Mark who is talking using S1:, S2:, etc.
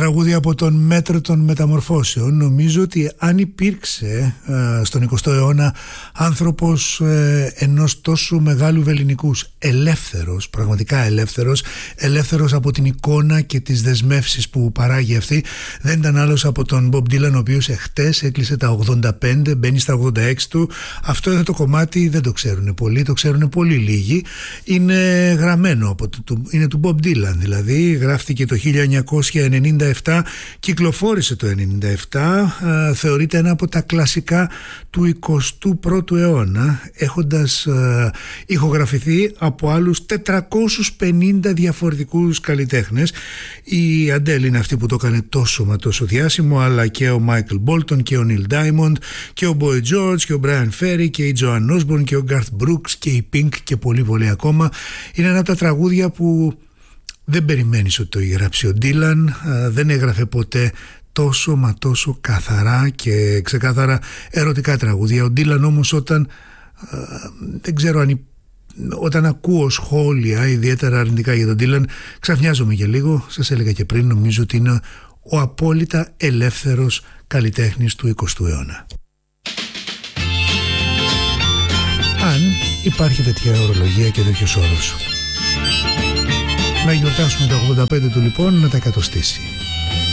S1: τραγούδι από τον Μέτρο των Μεταμορφώσεων. Νομίζω ότι αν υπήρξε στον 20ο αιώνα άνθρωπος ενός τόσο μεγάλου βελληνικούς, ελεύθερος, πραγματικά ελεύθερος από την εικόνα και τις δεσμεύσεις που παράγει αυτή, δεν ήταν άλλος από τον Bob Dylan, ο οποίος εχτες έκλεισε τα 85, μπαίνει στα 86 του. Αυτό εδώ το κομμάτι δεν το ξέρουν πολλοί, το ξέρουν πολύ λίγοι. Είναι γραμμένο είναι του Bob Dylan, δηλαδή γράφτηκε το 1997, κυκλοφόρησε το 1997, θεωρείται ένα από τα κλασικά του 21ου αιώνα, έχοντας ηχογραφηθεί από άλλους 450 διαφορετικούς καλλιτέχνες. Η Adele είναι αυτή που το έκανε τόσο μα τόσο διάσημο, αλλά και ο Michael Bolton και ο Neil Diamond και ο Boy George και ο Brian Ferry και η Joan Osborne και ο Garth Brooks και η Pink και πολλοί ακόμα. Είναι ένα από τα τραγούδια που δεν περιμένεις ότι το γράψει ο Dylan, δεν έγραφε ποτέ τόσο μα τόσο καθαρά και ξεκάθαρα ερωτικά τραγούδια. Ο Dylan όμως δεν ξέρω όταν ακούω σχόλια ιδιαίτερα αρνητικά για τον Dylan, ξαφνιάζομαι για λίγο. Σας έλεγα και πριν, νομίζω ότι είναι ο απόλυτα ελεύθερος καλλιτέχνης του 20ου αιώνα. Αν υπάρχει τέτοια ορολογία και τέτοιος όρος. Να γιορτάσουμε το 85 του λοιπόν, να τα εκατοστήσει.